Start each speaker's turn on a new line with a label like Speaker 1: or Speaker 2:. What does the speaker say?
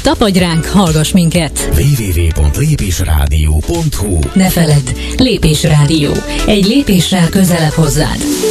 Speaker 1: Tapadj ránk, hallgass minket!
Speaker 2: www.lépésradio.hu.
Speaker 1: Ne feledd, Lépés Rádió. Egy lépéssel közelebb hozzád.